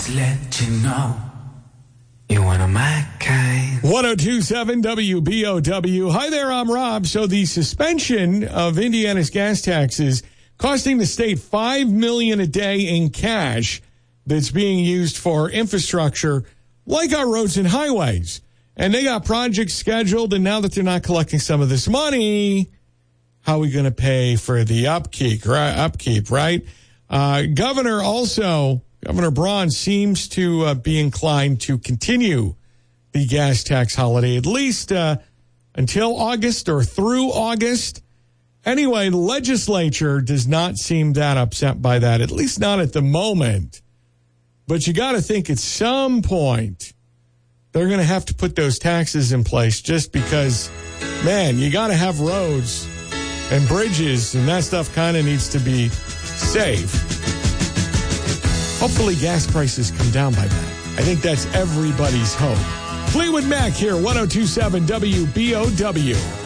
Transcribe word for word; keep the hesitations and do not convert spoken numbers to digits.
to let you know you're one of my kind. ten twenty-seven W B O W. Hi there, I'm Rob. So the suspension of Indiana's gas taxes costing the state five million dollars a day in cash that's being used for infrastructure like our roads and highways. And they got projects scheduled, and now that they're not collecting some of this money, how are we going to pay for the upkeep, right? Upkeep, right? Uh, Governor also, Governor Braun seems to uh, be inclined to continue the gas tax holiday, at least uh, until August or through August. Anyway, the legislature does not seem that upset by that, at least not at the moment. But you got to think at some point they're going to have to put those taxes in place just because, man, you got to have roads and bridges, and that stuff kind of needs to be safe. Hopefully gas prices come down by that. I think that's everybody's hope. Fleetwood Mac here, ten twenty-seven W B O W.